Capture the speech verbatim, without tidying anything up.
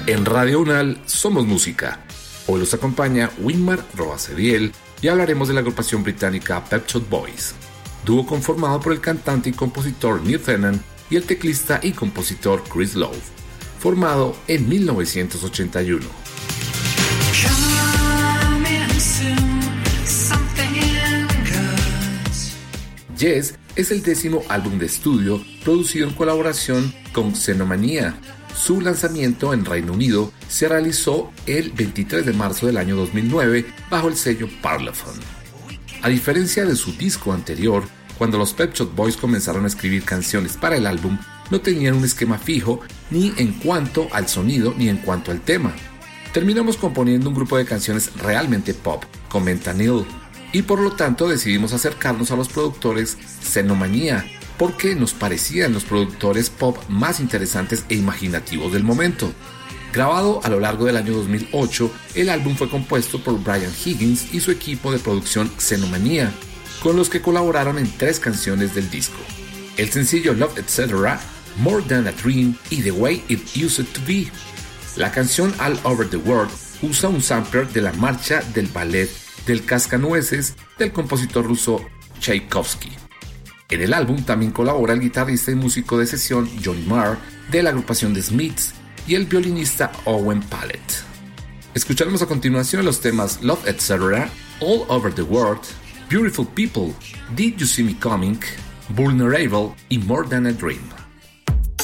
En Radio Unal somos música. Hoy los acompaña Winmar Roasediel y hablaremos de la agrupación británica Pet Shop Boys, dúo conformado por el cantante y compositor Neil Tennant y el teclista y compositor Chris Lowe, formado en mil novecientos ochenta y uno. Yes es el décimo álbum de estudio producido en colaboración con Xenomania. Su lanzamiento en Reino Unido se realizó el veintitrés de marzo del año dos mil nueve bajo el sello Parlophone. A diferencia de su disco anterior, cuando los Pet Shop Boys comenzaron a escribir canciones para el álbum, no tenían un esquema fijo ni en cuanto al sonido ni en cuanto al tema. Terminamos componiendo un grupo de canciones realmente pop, comenta Neil, y por lo tanto decidimos acercarnos a los productores Xenomania, porque nos parecían los productores pop más interesantes e imaginativos del momento. Grabado a lo largo del año dos mil ocho, el álbum fue compuesto por Brian Higgins y su equipo de producción Xenomania, con los que colaboraron en tres canciones del disco: el sencillo Love etcétera, More Than a Dream y The Way It Used to Be. La canción All Over the World usa un sampler de la marcha del ballet del Cascanueces del compositor ruso Tchaikovsky. En el álbum también colabora el guitarrista y músico de sesión Johnny Marr de la agrupación The Smiths y el violinista Owen Pallett. Escucharemos a continuación los temas Love etcétera, All Over the World, Beautiful People, Did You See Me Coming, Vulnerable y More Than a Dream.